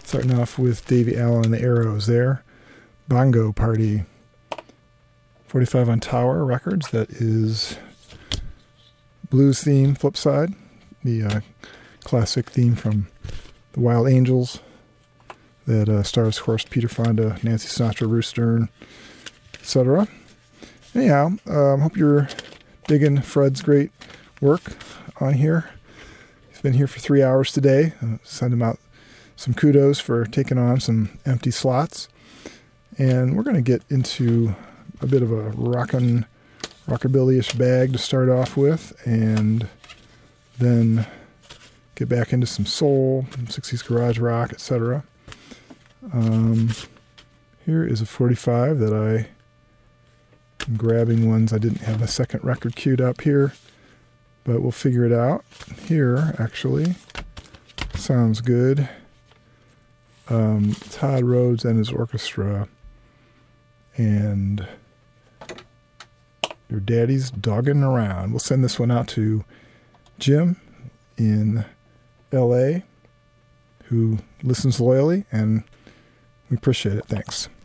Starting off with Davey Allen and the Arrows there. Bongo Party. 45 on Tower Records. That is blues theme, Flipside. The classic theme from the Wild Angels. That stars, of course, Peter Fonda, Nancy Sinatra, Bruce Stern, etc. Anyhow, hope you're digging Fred's great work on here. He's been here for 3 hours today. Send him out some kudos for taking on some empty slots. And we're going to get into a bit of a rockabilly-ish bag to start off with, and then get back into some soul, 60s garage rock, etc. Here is a 45 that I'm grabbing ones. I didn't have a second record queued up here, but we'll figure it out. Here, actually, sounds good. Todd Rhodes and his orchestra, and Your Daddy's Dogging Around. We'll send this one out to Jim in L.A., who listens loyally, and we appreciate it. Thanks.